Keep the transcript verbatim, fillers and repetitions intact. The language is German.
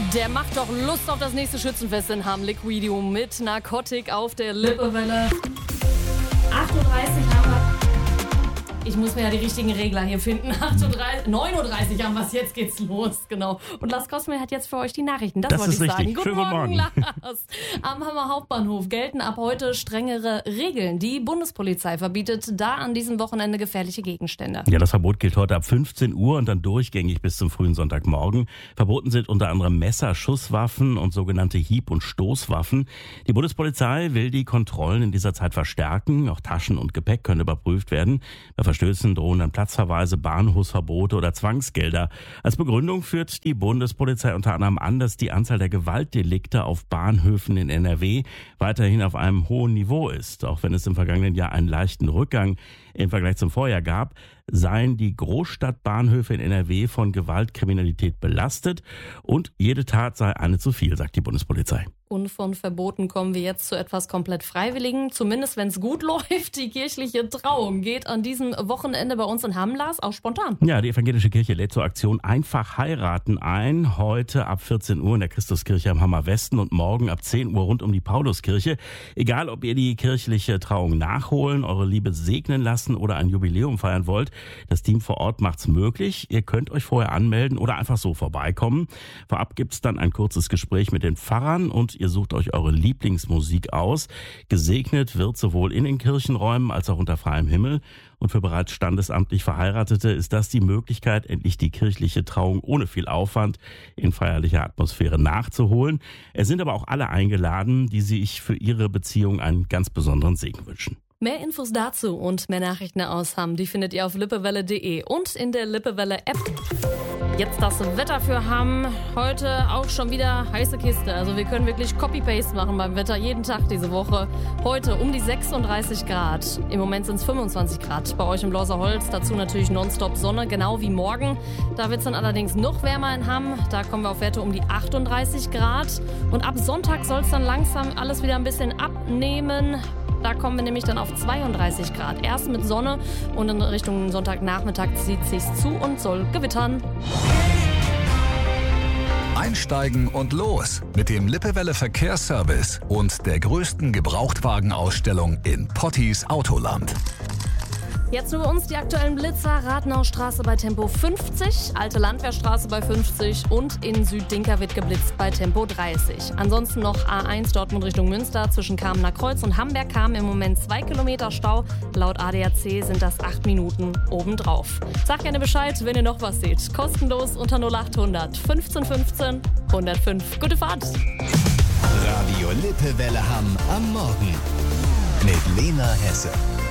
Der macht doch Lust auf das nächste Schützenfest in Hamm. Liquidio mit Narkotik auf der Lippewelle. acht Uhr dreißig haben wir. Ich muss mir ja die richtigen Regler hier finden. acht Uhr dreißig, neun Uhr dreißig haben wir es, jetzt geht's los. Genau. Und Lars Kosme hat jetzt für euch die Nachrichten. Das, das wollte ist ich richtig. sagen. Guten Schönen Morgen, Morgen. Lars. Am Hammer Hauptbahnhof gelten ab heute strengere Regeln. Die Bundespolizei verbietet da an diesem Wochenende gefährliche Gegenstände. Ja, das Verbot gilt heute ab fünfzehn Uhr und dann durchgängig bis zum frühen Sonntagmorgen. Verboten sind unter anderem Messer, Schusswaffen und sogenannte Hieb- und Stoßwaffen. Die Bundespolizei will die Kontrollen in dieser Zeit verstärken. Auch Taschen und Gepäck können überprüft werden. Bei Verstößen drohen dann Platzverweise, Bahnhofsverbote oder Zwangsgelder. Als Begründung führt die Bundespolizei unter anderem an, dass die Anzahl der Gewaltdelikte auf Bahnhöfen in N R W weiterhin auf einem hohen Niveau ist. Auch wenn es im vergangenen Jahr einen leichten Rückgang im Vergleich zum Vorjahr gab, seien die Großstadtbahnhöfe in N R W von Gewaltkriminalität belastet und jede Tat sei eine zu viel, sagt die Bundespolizei. Und von Verboten kommen wir jetzt zu etwas komplett Freiwilligen. Zumindest wenn es gut läuft. Die kirchliche Trauung geht an diesem Wochenende bei uns in Hamm, Lars, auch spontan. Ja, die evangelische Kirche lädt zur Aktion Einfach heiraten ein. Heute ab vierzehn Uhr in der Christuskirche am Hammer Westen und morgen ab zehn Uhr rund um die Pauluskirche. Egal, ob ihr die kirchliche Trauung nachholen, eure Liebe segnen lassen oder ein Jubiläum feiern wollt, das Team vor Ort macht's möglich. Ihr könnt euch vorher anmelden oder einfach so vorbeikommen. Vorab gibt's dann ein kurzes Gespräch mit den Pfarrern und ihr sucht euch eure Lieblingsmusik aus. Gesegnet wird sowohl in den Kirchenräumen als auch unter freiem Himmel. Und für bereits standesamtlich Verheiratete ist das die Möglichkeit, endlich die kirchliche Trauung ohne viel Aufwand in feierlicher Atmosphäre nachzuholen. Es sind aber auch alle eingeladen, die sich für ihre Beziehung einen ganz besonderen Segen wünschen. Mehr Infos dazu und mehr Nachrichten aus Hamm, die findet ihr auf lippewelle punkt de und in der Lippewelle-App. Jetzt das Wetter für Hamm. Heute auch schon wieder heiße Kiste. Also wir können wirklich Copy-Paste machen beim Wetter. Jeden Tag diese Woche. Heute um die sechsunddreißig Grad. Im Moment sind es fünfundzwanzig Grad bei euch im Blauser Holz. Dazu natürlich nonstop Sonne, genau wie morgen. Da wird es dann allerdings noch wärmer in Hamm. Da kommen wir auf Werte um die achtunddreißig Grad. Und ab Sonntag soll es dann langsam alles wieder ein bisschen abnehmen. Da kommen wir nämlich dann auf zweiunddreißig Grad. Erst mit Sonne und in Richtung Sonntagnachmittag zieht sich's zu und soll gewittern. Einsteigen und los mit dem Lippewelle Verkehrsservice und der größten Gebrauchtwagenausstellung in Pottis Autoland. Jetzt nur bei uns die aktuellen Blitzer. Rathenaustraße bei Tempo fünfzig, Alte Landwehrstraße bei fünfzig und in Süddinker wird geblitzt bei Tempo dreißig. Ansonsten noch A eins Dortmund Richtung Münster zwischen Kamener Kreuz und Hamberg-Kamen im Moment zwei Kilometer Stau. Laut A D A C sind das acht Minuten obendrauf. Sagt gerne Bescheid, wenn ihr noch was seht. Kostenlos unter null acht hundert fünfzehn fünfzehn hundertfünf. Gute Fahrt! Radio Lippewelle Hamm am Morgen mit Lena Hesse.